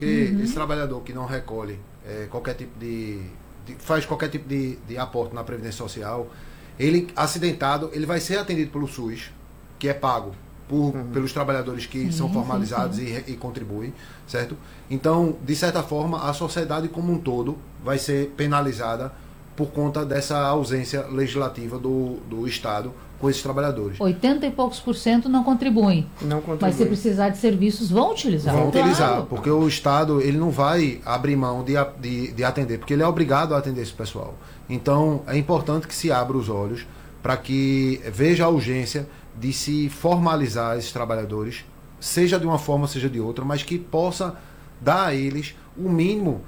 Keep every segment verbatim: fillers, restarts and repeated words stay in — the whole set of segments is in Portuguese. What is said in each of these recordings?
Porque uhum. esse trabalhador que não recolhe é, qualquer tipo de, de... faz qualquer tipo de, de aporte na Previdência Social, ele, acidentado, ele vai ser atendido pelo SUS, que é pago por, uhum. pelos trabalhadores que sim, são formalizados sim, sim. E, e contribuem, certo? Então, de certa forma, a sociedade como um todo vai ser penalizada por conta dessa ausência legislativa do, do Estado com esses trabalhadores. oitenta e poucos por cento não contribuem. Não contribuem. Mas se precisar de serviços, vão utilizar. Vão claro. utilizar, porque o Estado ele não vai abrir mão de, de, de atender, porque ele é obrigado a atender esse pessoal. Então, é importante que se abra os olhos para que veja a urgência de se formalizar esses trabalhadores, seja de uma forma, seja de outra, mas que possa dar a eles o mínimo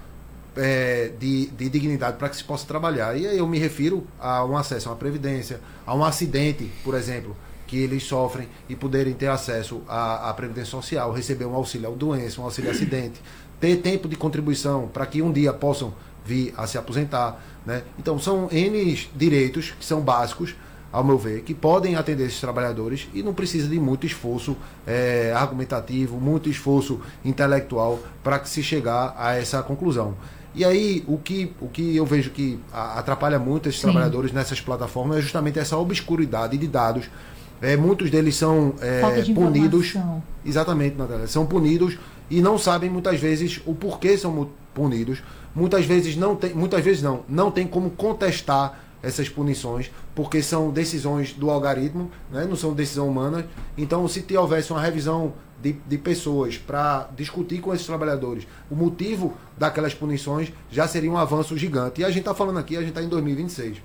É, de, de dignidade para que se possa trabalhar. E aí eu me refiro a um acesso a uma previdência, a um acidente, por exemplo, que eles sofrem e poderem ter acesso à, à previdência social, receber um auxílio à doença, um auxílio a acidente, ter tempo de contribuição para que um dia possam vir a se aposentar, né? Então são N direitos que são básicos, ao meu ver, que podem atender esses trabalhadores e não precisa de muito esforço é, argumentativo, muito esforço intelectual para que se chegar a essa conclusão. E aí, o que, o que eu vejo que atrapalha muito esses Sim. trabalhadores nessas plataformas é justamente essa obscuridade de dados. É, muitos deles são é, punidos. Exatamente, Natália. São punidos e não sabem muitas vezes o porquê são punidos. Muitas vezes não tem, muitas vezes não, não tem como contestar essas punições, porque são decisões do algoritmo, né? Não são decisão humana. Então, se houvesse uma revisão de, de pessoas para discutir com esses trabalhadores o motivo daquelas punições, já seria um avanço gigante. E a gente está falando aqui, a gente está em dois mil e vinte e seis.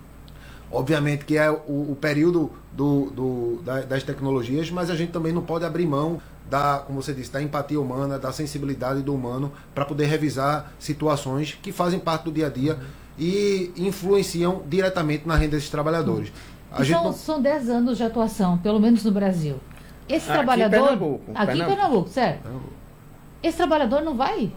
Obviamente que é o, o período do, do, da, das tecnologias, mas a gente também não pode abrir mão da, como você disse, da empatia humana, da sensibilidade do humano, para poder revisar situações que fazem parte do dia a dia e influenciam diretamente na renda desses trabalhadores. A gente são, não... são dez anos de atuação, pelo menos no Brasil. Esse aqui trabalhador... Em Pernambuco, aqui Pernambuco. em Pernambuco, certo? Pernambuco. Esse trabalhador não vai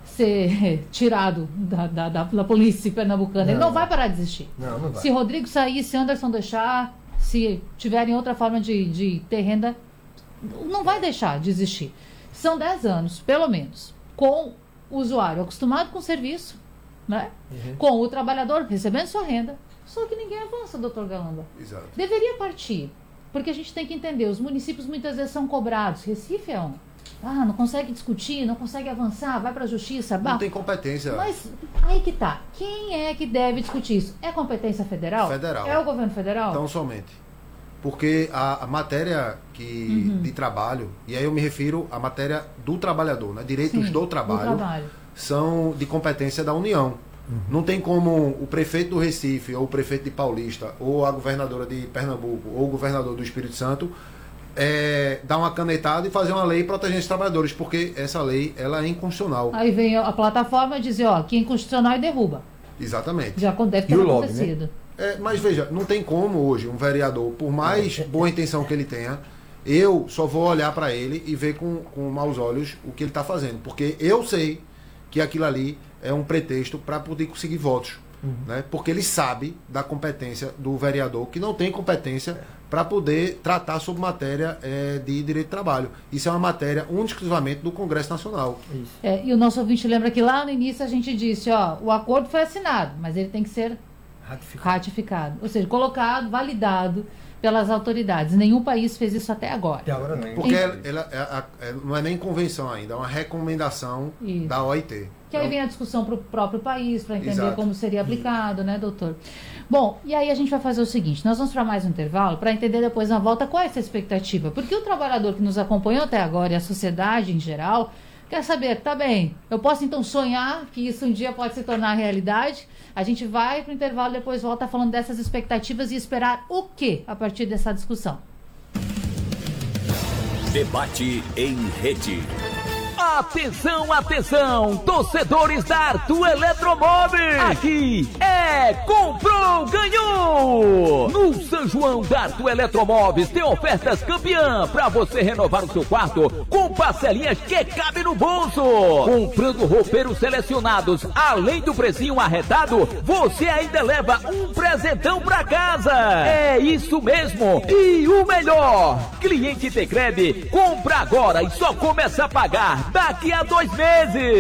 ser tirado da, da, da, da polícia pernambucana. Não, ele não vai parar de existir. Não, não vai. Se Rodrigo sair, se Anderson deixar, se tiverem outra forma de, de ter renda, não vai deixar de existir. São dez anos, pelo menos, com o usuário acostumado com o serviço, né? Uhum. Com o trabalhador recebendo sua renda. Só que ninguém avança, doutor Galamba. Exato. Deveria partir, porque a gente tem que entender, os municípios muitas vezes são cobrados. Recife é um. Ah, não consegue discutir, não consegue avançar, vai para a justiça. Não bah. tem competência. Mas aí que tá. Quem é que deve discutir isso? É competência federal? Federal. É o governo federal? Então somente. Porque a, a matéria que, uhum. de trabalho, e aí eu me refiro à matéria do trabalhador, né? Direitos Sim, do, trabalho, do trabalho, são de competência da União. Uhum. Não tem como o prefeito do Recife, ou o prefeito de Paulista, ou a governadora de Pernambuco, ou o governador do Espírito Santo, é, dar uma canetada e fazer uma lei protegendo os trabalhadores, porque essa lei ela é inconstitucional. Aí vem a plataforma e diz, ó, que é inconstitucional e derruba. Exatamente. Já deve ter log, acontecido. Né? É, mas veja, não tem como hoje um vereador, por mais boa intenção que ele tenha, eu só vou olhar para ele e ver com, com maus olhos o que ele está fazendo. Porque eu sei que aquilo ali é um pretexto para poder conseguir votos. Uhum. Né? Porque ele sabe da competência do vereador, que não tem competência para poder tratar sobre matéria é, de direito de trabalho. Isso é uma matéria única e exclusivamente do Congresso Nacional. Isso. É, e o nosso ouvinte lembra que lá no início a gente disse, ó, o acordo foi assinado, mas ele tem que ser ratificado. ratificado. Ou seja, colocado, validado pelas autoridades. Nenhum país fez isso até agora. Até agora não. Porque ela, ela, ela, ela não é nem convenção ainda, é uma recomendação isso. da O I T. Que aí vem a discussão para o próprio país, para entender Exato. como seria aplicado, né, doutor? Bom, e aí a gente vai fazer o seguinte, nós vamos para mais um intervalo para entender depois na volta qual é essa expectativa. Porque o trabalhador que nos acompanhou até agora e a sociedade em geral quer saber, tá bem, eu posso então sonhar que isso um dia pode se tornar realidade? A gente vai para o intervalo e depois volta falando dessas expectativas e esperar o quê a partir dessa discussão? Debate em rede. Atenção, atenção, torcedores da Arthur Eletromóveis. Aqui é comprou, ganhou. No São João da Arthur Eletromóveis tem ofertas campeã para você renovar o seu quarto com parcelinhas que cabe no bolso. Comprando roupeiros selecionados, além do precinho arretado, você ainda leva um presentão para casa. É isso mesmo. E o melhor, cliente Tecred compra agora e só começa a pagar daqui a dois meses.